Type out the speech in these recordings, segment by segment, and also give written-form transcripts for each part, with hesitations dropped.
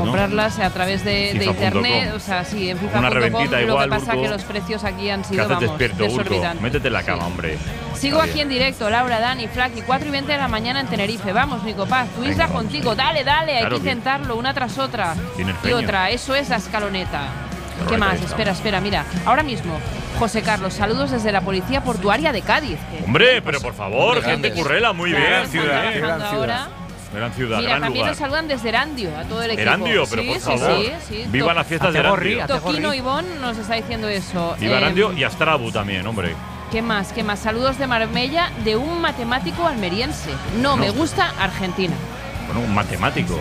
comprarlas a través de internet, o sea, sí, en FIFA.com. Una reventita lo igual, que pasa Urco, que los precios aquí han sido, ¿qué haces vamos, despierto, Urco? desorbitantes. Métete en la cama, hombre. Sigo aquí en directo, Laura, Dani, Flaky, 4:20 de la mañana en Tenerife. Vamos, Nico Paz, tu isla contigo, dale, hay que intentarlo, una tras otra. Y otra, eso es la escaloneta. ¿Qué más? Espera, mira. Ahora mismo, José Carlos, saludos desde la Policía Portuaria de Cádiz. Hombre, pero por favor, gente currela, muy bien. Gran ciudad. Gran ciudad, mira, gran también lugar. nos saludan desde Erandio, a todo el equipo. Erandio, pero por favor. Sí. Viva las fiestas de Erandio. Toquino Ivón nos está diciendo eso. Viva Erandio y Astrabu también, hombre. ¿Qué más? Saludos de Marbella de un matemático almeriense. No, me gusta Argentina. Bueno, un matemático.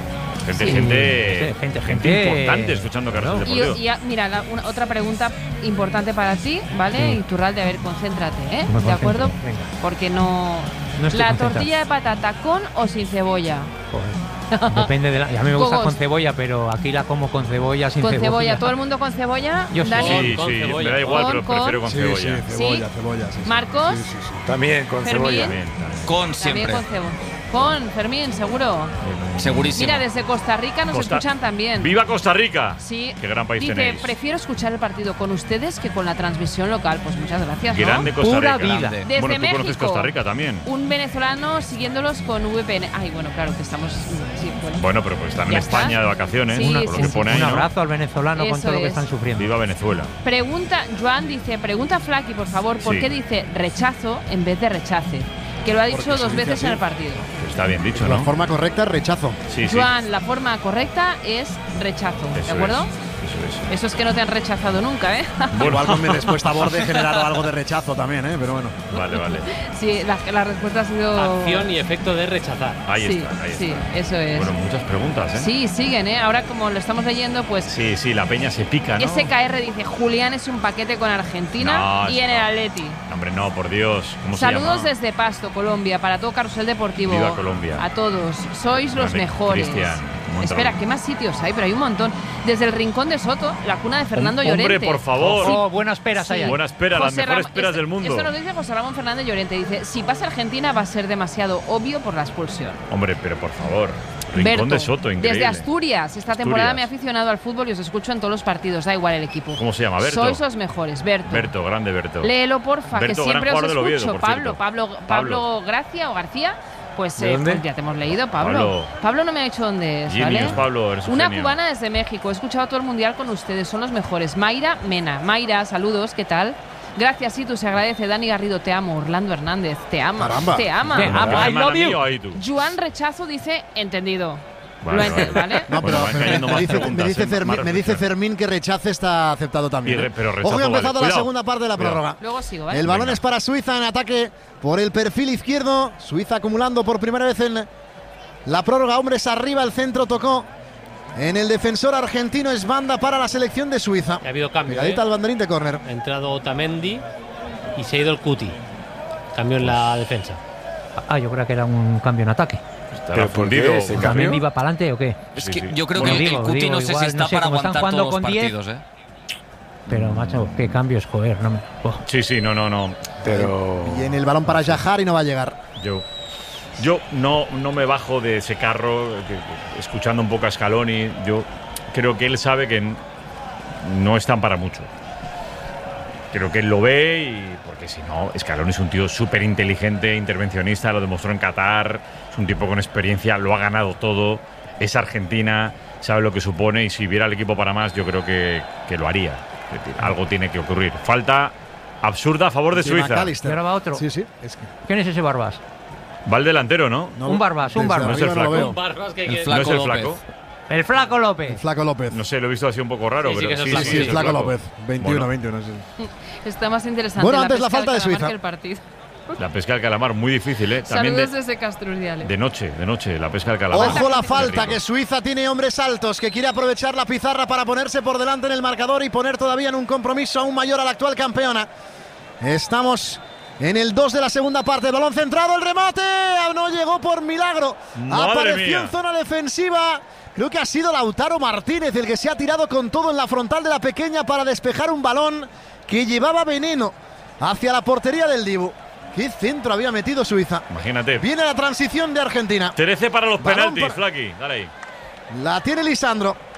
Gente importante escuchando Carlos Deportivo. Y mira, otra pregunta importante para ti, ¿vale? Iturralde, a ver, concéntrate, ¿eh? ¿De acuerdo? Venga. Porque no ¿la tortilla de patata con o sin cebolla? Joder. Depende de la. A mí me gusta con cebolla, pero aquí la como con cebolla, sin cebolla. ¿Con cebolla? ¿Todo el mundo con cebolla? Yo Dani. Sí, me da igual, pero prefiero con cebolla. Cebolla. ¿Marcos? Sí. También con cebolla. Con siempre. También con cebolla. Con Fermín, seguro. Segurísimo. Mira, desde Costa Rica nos escuchan también. ¡Viva Costa Rica! Sí. ¡Qué gran país tenéis! Dice, prefiero escuchar el partido con ustedes que con la transmisión local. Pues muchas gracias, ¿no? Grande Costa Rica. Pura vida. Desde bueno, tú México, conoces Costa Rica también. Un venezolano siguiéndolos con VPN. Ay, bueno, claro que estamos… Sí, bueno, pero pues están en ¿Ya España está? de vacaciones. Sí, por lo que pone ahí, un ¿no? abrazo al venezolano con Eso todo lo que es. están sufriendo. Viva Venezuela. Joan dice, pregunta a Flaky, por favor, ¿por Sí. qué dice rechazo en vez de rechace? Que lo ha dicho Porque se dos dice veces así. en el partido. Está bien dicho, La ¿no? forma correcta es rechazo. Sí. Joan, la forma correcta es rechazo, ¿de Eso acuerdo? Eso es. Eso es que no te han rechazado nunca, ¿eh? Igual con mi respuesta a borde he generado algo de rechazo también, pero bueno. Vale. Sí, la respuesta ha sido… Acción y efecto de rechazar. Ahí sí, está. sí, eso es. Bueno, muchas preguntas, ¿eh? Sí, siguen, ¿eh? Ahora como lo estamos leyendo, pues… Sí, la peña se pica, ¿no? SKR dice, Julián es un paquete con Argentina No, y en el Atleti. Hombre, no, por Dios. ¿Cómo Saludos se llama? desde Pasto, Colombia, para todo Carrusel Deportivo. Viva Colombia. A todos. Sois los Grande mejores. Cristian, Espera, ¿qué más sitios hay? Pero hay un montón. Desde el Rincón de Soto, la cuna de Fernando Llorente. Hombre, por favor. Oh, buenas peras allá. Buena espera, las José mejores Ram- esperas del mundo. Esto nos dice José Ramón Fernández Llorente. Dice, si pasa Argentina va a ser demasiado obvio por la expulsión. Hombre, pero por favor. Rincón Berto, de Soto, increíble. desde Asturias. Esta temporada me he aficionado al fútbol y os escucho en todos los partidos. Da igual el equipo. ¿Cómo se llama? Berto. Sois los mejores, Berto. Berto, grande Berto. Léelo, porfa, Berto, que siempre gran os jugador del Oviedo, escucho. por cierto. Pablo Gracia o García. Pues, ¿De dónde? pues ya te hemos leído, Pablo. Pablo no me ha dicho dónde es, ¿vale? Genius, Pablo, eres un Una genio. cubana desde México. He escuchado todo el mundial con ustedes. Son los mejores. Mayra Mena. Mayra, saludos. ¿Qué tal? Gracias, sí, tú se agradece. Dani Garrido, te amo. Orlando Hernández, te amo. Caramba. Te ama. Te amo. I love you. Ahí tú. Juan Rechazo dice, entendido. Vale, ¿Vale? No, pero Bueno, van cayendo más preguntas, más me dice reflexión. Fermín que rechace está aceptado también. Pero rechazo Ojo, ha empezado vale. la Cuidado. segunda parte de la Cuidado. prórroga. Luego sigo, ¿vale? El balón Venga. es para Suiza en ataque por el perfil izquierdo. Suiza acumulando por primera vez en la prórroga. Hombres arriba, el centro tocó en el defensor argentino. Es banda para la selección de Suiza. Ha habido cambio. Pegadita al banderín de córner. Ha entrado Otamendi y se ha ido el Cuti. Cambio en la defensa. Ah, yo creo que era un cambio en ataque. Estará fundido. ¿También iba para adelante o qué? Es Sí, que sí. yo creo Bueno, que digo, el Cuti no sé igual, si está no sé, para como están aguantar jugando todos los con 10. partidos, Pero, macho, qué cambios, joder. No me... Sí, no. Pero y en el balón para Yajar y no va a llegar. Yo no me bajo de ese carro, escuchando un poco a Scaloni. Yo creo que él sabe que no están para mucho. Creo que él lo ve y porque si no, Scaloni es un tío súper inteligente, intervencionista, lo demostró en Qatar, es un tipo con experiencia, lo ha ganado todo, es Argentina, sabe lo que supone y si viera el equipo para más yo creo que lo haría. Es decir, algo tiene que ocurrir. Falta absurda a favor de Suiza. McAllister. Y ahora va otro. Sí. Es que ¿Quién es ese Barbas? Va el delantero, ¿no? Un Barbas. No es el flaco. Un Barbas que El No Flaco es el López. flaco. El Flaco López. el Flaco López. No sé, lo he visto así un poco raro, Sí, sí, pero que es el sí, Flaco. Sí, el Flaco Flaco. López. 21, Bueno. 21. Sí. Está más interesante Bueno, antes pesca la falta del de calamar Suiza. que el partido. La pesca del calamar, muy difícil, ¿eh? También Saludos desde Castrurdiales. de noche, la pesca del calamar. Ojo la Qué falta, rico. que Suiza tiene hombres altos, que quiere aprovechar la pizarra para ponerse por delante en el marcador y poner todavía en un compromiso aún mayor a la actual campeona. Estamos en el 2 de la segunda parte. Balón centrado, el remate. No llegó por milagro. Madre Apareció mía. en zona defensiva. Creo que ha sido Lautaro Martínez el que se ha tirado con todo en la frontal de la pequeña para despejar un balón que llevaba veneno hacia la portería del Dibu. ¿Qué centro había metido Suiza? Imagínate. Viene la transición de Argentina. 13 para los Balón penaltis, para- Flaki. Dale ahí. La tiene Lisandro.